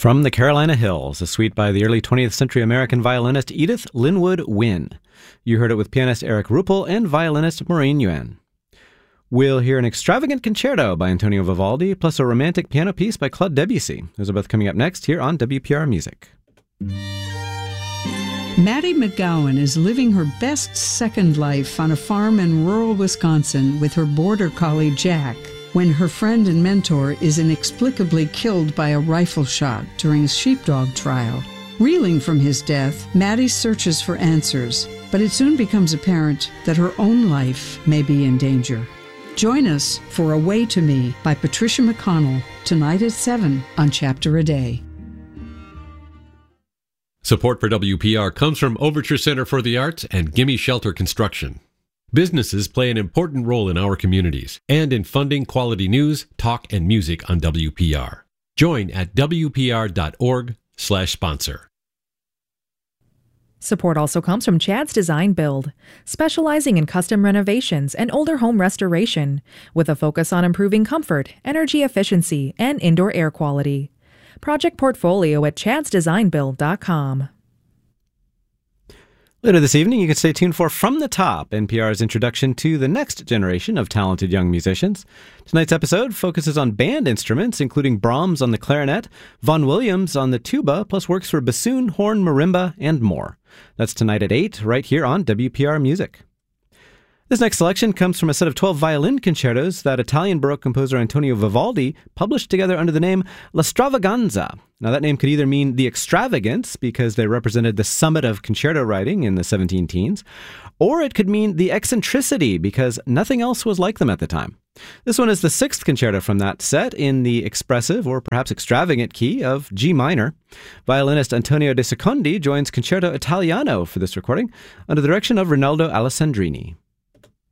From the Carolina Hills, a suite by the early 20th century American violinist Edith Linwood Wynne. You heard it with pianist Eric Ruppel and violinist Maureen Yuan. We'll hear an extravagant concerto by Antonio Vivaldi, plus a romantic piano piece by Claude Debussy. Those are both coming up next here on WPR Music. Maddie McGowan is living her best second life on a farm in rural Wisconsin with her border collie Jack, when her friend and mentor is inexplicably killed by a rifle shot during a sheepdog trial. Reeling from his death, Maddie searches for answers, but it soon becomes apparent that her own life may be in danger. Join us for A Way to Me by Patricia McConnell, tonight at 7 on Chapter a Day. Support for WPR comes from Overture Center for the Arts and Gimme Shelter Construction. Businesses play an important role in our communities and in funding quality news, talk, and music on WPR. Join at wpr.org/sponsor. Support also comes from Chad's Design Build, specializing in custom renovations and older home restoration, with a focus on improving comfort, energy efficiency, and indoor air quality. Project portfolio at chadsdesignbuild.com. Later this evening, you can stay tuned for From the Top, NPR's introduction to the next generation of talented young musicians. Tonight's episode focuses on band instruments, including Brahms on the clarinet, Vaughan Williams on the tuba, plus works for bassoon, horn, marimba, and more. That's tonight at 8, right here on WPR Music. This next selection comes from a set of 12 violin concertos that Italian Baroque composer Antonio Vivaldi published together under the name La Stravaganza. Now, that name could either mean the extravagance, because they represented the summit of concerto writing in the 17 teens, or it could mean the eccentricity, because nothing else was like them at the time. This one is the 6th concerto from that set in the expressive, or perhaps extravagant key of G minor. Violinist Antonio De Secondi joins Concerto Italiano for this recording, under the direction of Rinaldo Alessandrini.